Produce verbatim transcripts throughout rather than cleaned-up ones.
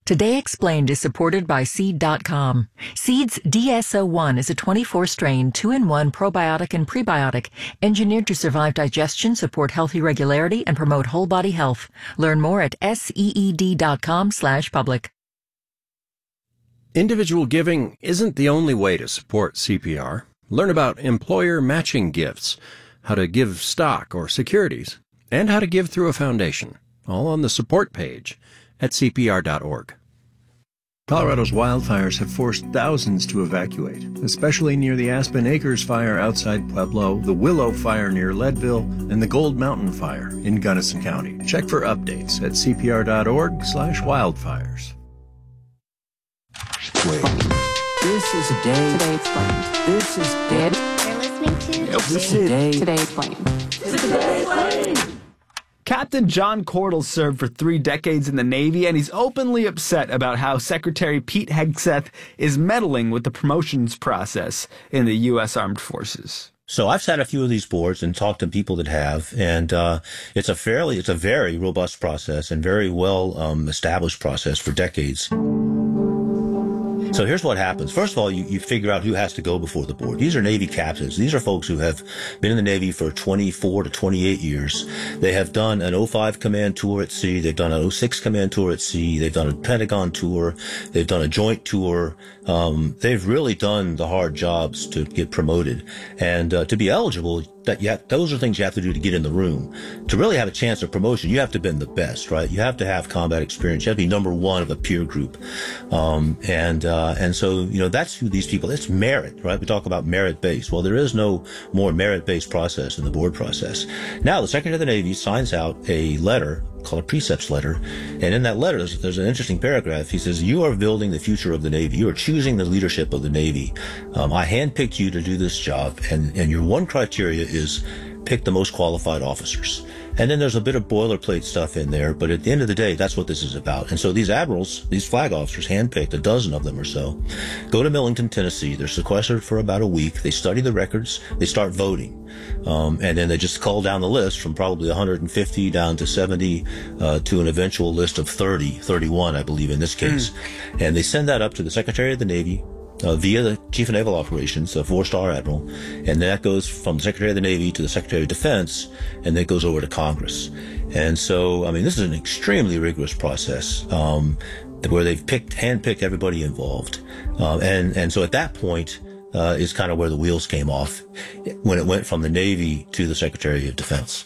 Today Explained is supported by Seed dot com. Seed's D S O one is a twenty-four strain, two in one probiotic and prebiotic, engineered to survive digestion, support healthy regularity, and promote whole body health. Learn more at seed dot com slash public. Individual giving isn't the only way to support C P R. Learn about employer matching gifts, how to give stock or securities, and how to give through a foundation, all on the support page at C P R dot org. Colorado's wildfires have forced thousands to evacuate, especially near the Aspen Acres fire outside Pueblo, the Willow fire near Leadville, and the Gold Mountain fire in Gunnison County. Check for updates at C P R dot org slash wildfires. Wait. This is a day. Today Explained. This is dead. You're listening to Yep. This is day. Today Explained. This is Today Explained. Captain John Cordell served for three decades in the Navy, and he's openly upset about how Secretary Pete Hegseth is meddling with the promotions process in the U S Armed Forces. So I've sat a few of these boards and talked to people that have, and uh, it's a fairly, it's a very robust process and very well um, established process for decades. So here's what happens. First of all, you, you figure out who has to go before the board. These are Navy captains. These are folks who have been in the Navy for twenty-four to twenty-eight years. They have done an oh five command tour at sea. They've done an oh six command tour at sea. They've done a Pentagon tour. They've done a joint tour. Um, they've really done the hard jobs to get promoted. And uh, to be eligible, that you have, those are things you have to do to get in the room. To really have a chance of promotion, you have to have been the best, right? You have to have combat experience. You have to be number one of a peer group. Um, and, uh, and so, you know, that's who these people, it's merit, right? We talk about merit-based. Well, there is no more merit-based process in the board process. Now, the Secretary of the Navy signs out a letter called a precepts letter. And in that letter, there's, there's an interesting paragraph. He says, you are building the future of the Navy. You are choosing the leadership of the Navy. Um, I handpicked you to do this job. And, and your one criteria is pick the most qualified officers. And then there's a bit of boilerplate stuff in there, but at the end of the day, that's what this is about. And so these admirals, these flag officers, handpicked, a dozen of them or so, go to Millington, Tennessee. They're sequestered for about a week. They study the records. They start voting. Um, and then they just cull down the list from probably one hundred fifty down to seventy, uh, to an eventual list of thirty, thirty-one, I believe, in this case. Mm. And they send that up to the Secretary of the Navy, Uh, via the Chief of Naval Operations, a four-star admiral, and that goes from the Secretary of the Navy to the Secretary of Defense, and then goes over to Congress. And so, I mean, this is an extremely rigorous process, um, where they've picked, handpicked everybody involved. Uh, and, and so at that point, uh, is kind of where the wheels came off when it went from the Navy to the Secretary of Defense.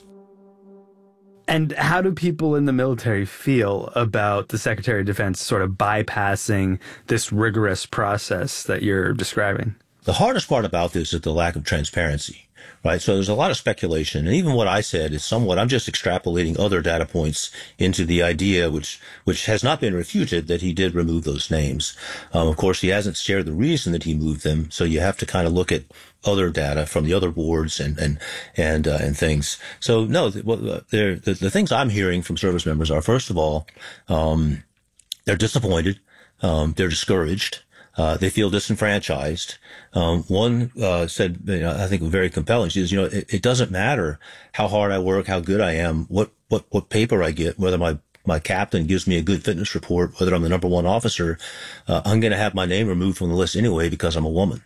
And how do people in the military feel about the Secretary of Defense sort of bypassing this rigorous process that you're describing? The hardest part about this is the lack of transparency, right? So there's a lot of speculation. And even what I said is somewhat, I'm just extrapolating other data points into the idea, which, which has not been refuted, that he did remove those names. Um, of course, he hasn't shared the reason that he moved them. So you have to kind of look at other data from the other boards and, and, and, uh, and things. So no, the, the, the things I'm hearing from service members are, first of all, um, they're disappointed. Um, they're discouraged. Uh, they feel disenfranchised. Um, one, uh, said, you know, I think very compelling. She says, you know, it, it doesn't matter how hard I work, how good I am, what, what, what paper I get, whether my, my captain gives me a good fitness report, whether I'm the number one officer, uh, I'm going to have my name removed from the list anyway because I'm a woman.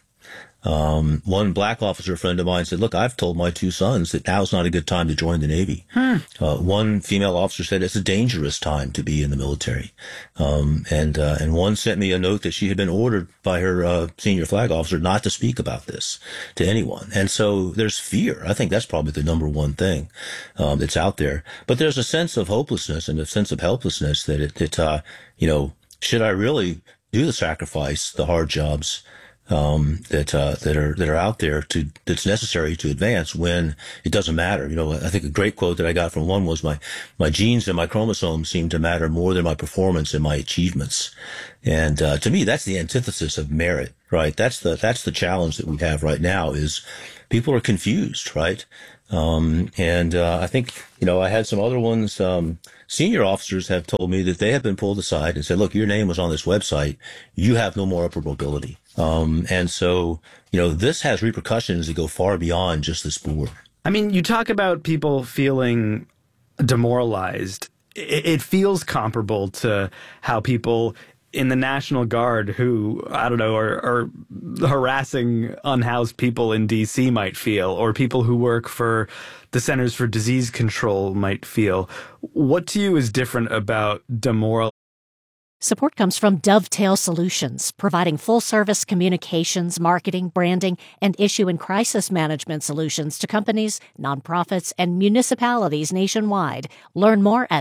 Um, one black officer friend of mine said, look, I've told my two sons that now's not a good time to join the Navy. Hmm. Uh, one female officer said it's a dangerous time to be in the military. Um, and, uh, and one sent me a note that she had been ordered by her, uh, senior flag officer not to speak about this to anyone. And so there's fear. I think that's probably the number one thing, um, that's out there. But there's a sense of hopelessness and a sense of helplessness that it, that, uh, you know, should I really do the sacrifice, the hard jobs, um, that, uh, that are, that are out there to, that's necessary to advance when it doesn't matter. You know, I think a great quote that I got from one was my, my genes and my chromosomes seem to matter more than my performance and my achievements. And, uh, to me, that's the antithesis of merit, right? That's the, that's the challenge that we have right now is people are confused, right? Um, and, uh, I think, you know, I had some other ones, um, senior officers have told me that they have been pulled aside and said, look, your name was on this website. You have no more upper mobility. Um, and so, you know, this has repercussions that go far beyond just this board. I mean, you talk about people feeling demoralized. it, it feels comparable to how people in the National Guard who, I don't know, are, are harassing unhoused people in D C might feel, or people who work for the Centers for Disease Control might feel. What to you is different about demoralizing? Support comes from Dovetail Solutions, providing full-service communications, marketing, branding, and issue and crisis management solutions to companies, nonprofits, and municipalities nationwide. Learn more at